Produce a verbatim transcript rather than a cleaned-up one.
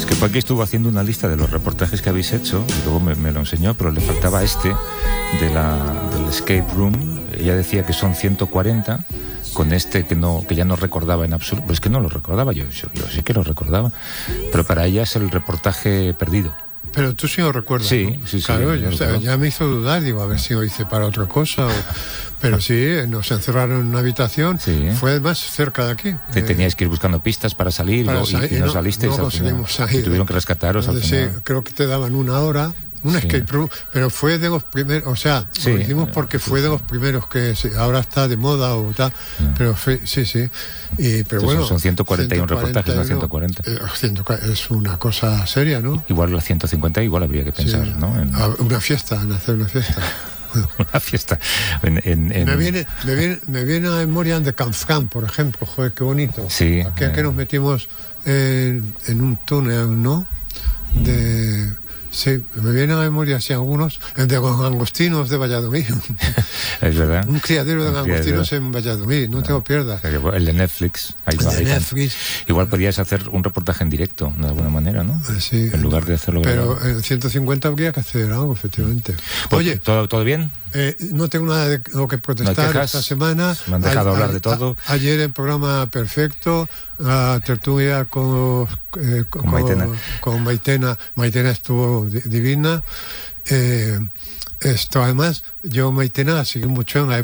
que Paqui estuvo haciendo una lista de los reportajes que habéis hecho y luego me, me lo enseñó, pero le faltaba este de la, del escape room. Ella decía que son ciento cuarenta, con este que no que ya no recordaba en absoluto. Pues es que no lo recordaba, yo, yo, yo sí que lo recordaba, pero para ella es el reportaje perdido. Pero tú sí lo recuerdas, sí, ¿no? Sí, sí. Claro, Sí, yo, o sea, ya me hizo dudar, digo, a ver si lo hice para otra cosa. O, pero sí, nos encerraron en una habitación, sí. Fue además cerca de aquí. Te eh, tenías que ir buscando pistas para salir, para y, salir, y, y no, no salisteis. No conseguimos salir. Tuvieron que rescataros al final. Sí, creo que te daban una hora. Un sí. escape room, pero fue de los primeros, o sea, sí, lo hicimos porque sí, fue de los primeros que sí, ahora está de moda o tal, sí. pero fue, sí, sí. Y, pero Entonces, bueno, son ciento cuarenta y un reportajes, no ciento cuarenta. Eh, es una cosa seria, ¿no? Igual los ciento cincuenta, igual habría que pensar, sí. ¿no? En... Una fiesta, en hacer una fiesta. Una fiesta. En, en, en... Me, viene, me, viene, me viene a memoria de Canfrán, por ejemplo, joder, qué bonito. Sí. Aquí eh... que nos metimos en, en un túnel, ¿no? De... Mm. Sí, me vienen a memoria así algunos, de los langostinos de Valladolid. Es verdad. Un criadero de langostinos en Valladolid, no, no te lo pierdas. El de Netflix. Ahí el va, de ahí Netflix. Igual podrías hacer un reportaje en directo, de alguna manera, ¿no? Sí. En lugar de hacerlo Pero grabado. en ciento cincuenta habría que hacer algo, efectivamente. Pues, Oye, ¿todo, ¿todo bien? Eh, no tengo nada de lo que protestar ¿No esta semana. Me han dejado a, hablar de todo. A, ayer el programa perfecto, la tertulia con, eh, con, con Maitena. Con Maitena. Maitena estuvo divina. Eh, esto además, yo Maitena la seguí mucho en la